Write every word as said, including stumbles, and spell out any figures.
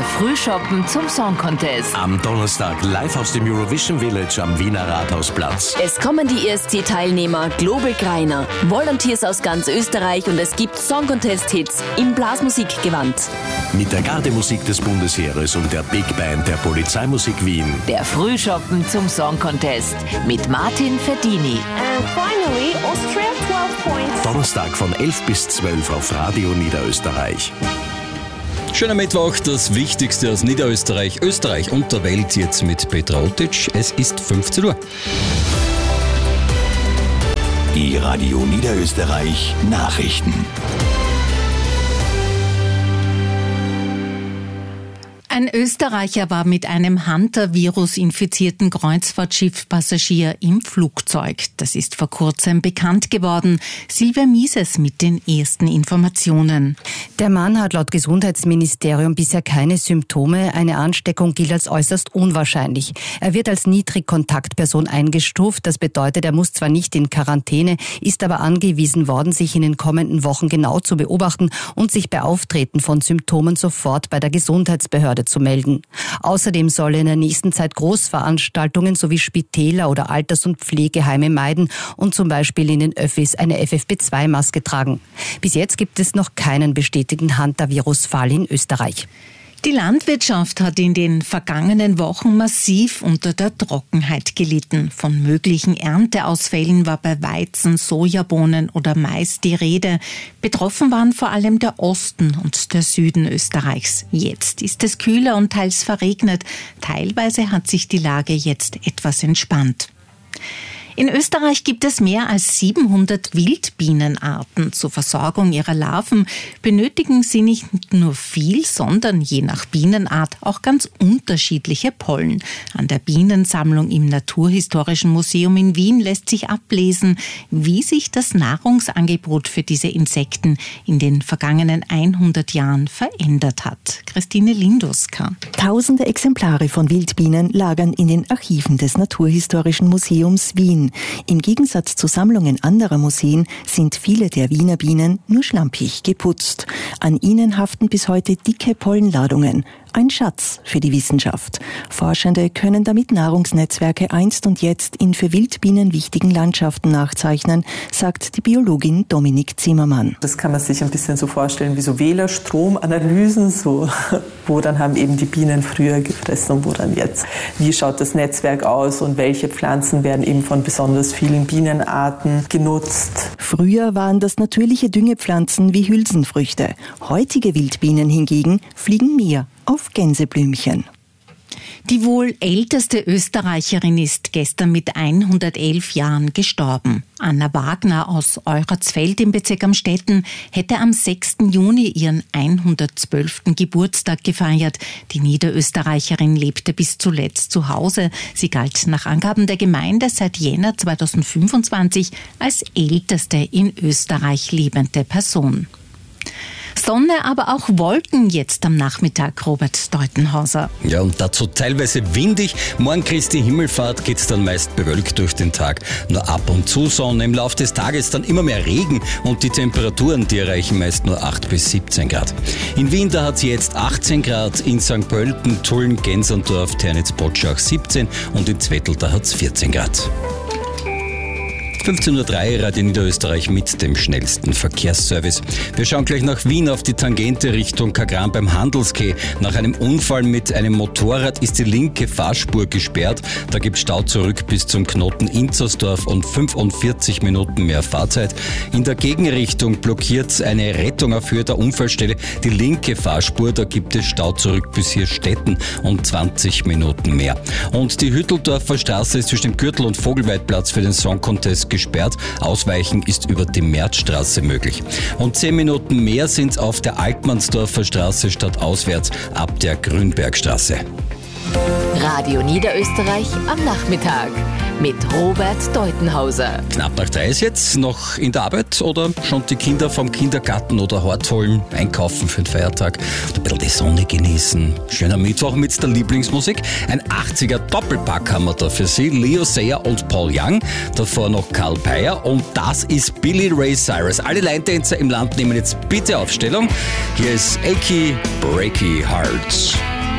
Frühschoppen zum Song Contest. Am Donnerstag live aus dem Eurovision Village am Wiener Rathausplatz. Es kommen die E S C-Teilnehmer Global Greiner, Volunteers aus ganz Österreich und es gibt Song Contest-Hits im Blasmusikgewand. Mit der Gardemusik des Bundesheeres und der Big Band der Polizeimusik Wien. Der Frühschoppen zum Song Contest mit Martin Verdini. And finally, Austria twelve points. Donnerstag von elf bis zwölf auf Radio Niederösterreich. Schöner Mittwoch, das Wichtigste aus Niederösterreich, Österreich und der Welt jetzt mit Petra Otic. Es ist fünfzehn Uhr. Die Radio Niederösterreich Nachrichten. Ein Österreicher war mit einem Hunter-Virus infizierten Kreuzfahrtschiffpassagier im Flugzeug. Das ist vor kurzem bekannt geworden. Silvia Mieses mit den ersten Informationen. Der Mann hat laut Gesundheitsministerium bisher keine Symptome. Eine Ansteckung gilt als äußerst unwahrscheinlich. Er wird als Niedrigkontaktperson eingestuft. Das bedeutet, er muss zwar nicht in Quarantäne, ist aber angewiesen worden, sich in den kommenden Wochen genau zu beobachten und sich bei Auftreten von Symptomen sofort bei der Gesundheitsbehörde zu melden. Außerdem soll er in der nächsten Zeit Großveranstaltungen sowie Spitäler oder Alters- und Pflegeheime meiden und zum Beispiel in den Öffis eine F F P zwei Maske tragen. Bis jetzt gibt es noch keinen bestätigten Hunter-Virus-Fall in Österreich. Die Landwirtschaft hat in den vergangenen Wochen massiv unter der Trockenheit gelitten. Von möglichen Ernteausfällen war bei Weizen, Sojabohnen oder Mais die Rede. Betroffen waren vor allem der Osten und der Süden Österreichs. Jetzt ist es kühler und teils verregnet. Teilweise hat sich die Lage jetzt etwas entspannt. In Österreich gibt es mehr als siebenhundert Wildbienenarten. Zur Versorgung ihrer Larven benötigen sie nicht nur viel, sondern je nach Bienenart auch ganz unterschiedliche Pollen. An der Bienensammlung im Naturhistorischen Museum in Wien lässt sich ablesen, wie sich das Nahrungsangebot für diese Insekten in den vergangenen hundert Jahren verändert hat. Christine Linduska. Tausende Exemplare von Wildbienen lagern in den Archiven des Naturhistorischen Museums Wien. Im Gegensatz zu Sammlungen anderer Museen sind viele der Wiener Bienen nur schlampig geputzt. An ihnen haften bis heute dicke Pollenladungen. Ein Schatz für die Wissenschaft. Forschende können damit Nahrungsnetzwerke einst und jetzt in für Wildbienen wichtigen Landschaften nachzeichnen, sagt die Biologin Dominik Zimmermann. Das kann man sich ein bisschen so vorstellen wie so Wählerstromanalysen, so, wo dann haben eben die Bienen früher gefressen und wo dann jetzt. Wie schaut das Netzwerk aus und welche Pflanzen werden eben von besonders vielen Bienenarten genutzt? Früher waren das natürliche Düngepflanzen wie Hülsenfrüchte. Heutige Wildbienen hingegen fliegen mehr auf Gänseblümchen. Die wohl älteste Österreicherin ist gestern mit hundertelf Jahren gestorben. Anna Wagner aus Euratsfeld im Bezirk Amstetten hätte am sechsten Juni ihren hundertzwölften Geburtstag gefeiert. Die Niederösterreicherin lebte bis zuletzt zu Hause. Sie galt nach Angaben der Gemeinde seit Jänner zweitausendfünfundzwanzig als älteste in Österreich lebende Person. Sonne, aber auch Wolken jetzt am Nachmittag, Robert Deutenhauser. Ja, und dazu teilweise windig. Morgen Christi Himmelfahrt geht's dann meist bewölkt durch den Tag. Nur ab und zu Sonne. Im Laufe des Tages dann immer mehr Regen und die Temperaturen, die erreichen meist nur acht bis siebzehn Grad. In Wien, da hat's jetzt achtzehn Grad, in Sankt Pölten, Tulln, Gensendorf, Ternitz-Potschach siebzehn und in Zwettl, da hat's vierzehn Grad. fünfzehn Uhr drei, Radio Niederösterreich mit dem schnellsten Verkehrsservice. Wir schauen gleich nach Wien auf die Tangente Richtung Kagran beim Handelskeh. Nach einem Unfall mit einem Motorrad ist die linke Fahrspur gesperrt. Da gibt es Stau zurück bis zum Knoten Inzersdorf und fünfundvierzig Minuten mehr Fahrzeit. In der Gegenrichtung blockiert eine Rettung auf Höhe der Unfallstelle die linke Fahrspur. Da gibt es Stau zurück bis hier Stetten und zwanzig Minuten mehr. Und die Hütteldorfer Straße ist zwischen dem Gürtel- und Vogelweidplatz für den Song Contest gesperrt. Ausweichen ist über die Märzstraße möglich. Und zehn Minuten mehr sind es auf der Altmannsdorfer Straße statt auswärts ab der Grünbergstraße. Radio Niederösterreich am Nachmittag mit Robert Deutenhauser. Knapp nach drei ist jetzt noch in der Arbeit oder schon die Kinder vom Kindergarten oder Hort holen, einkaufen für den Feiertag, ein bisschen die Sonne genießen. Schöner Mittwoch mit der Lieblingsmusik. Ein achtziger Doppelpack haben wir da für Sie. Leo Sayer und Paul Young, davor noch Karl Peyer und das ist Billy Ray Cyrus. Alle Line-Tänzer im Land nehmen jetzt bitte Aufstellung. Hier ist Achy Breaky Hearts.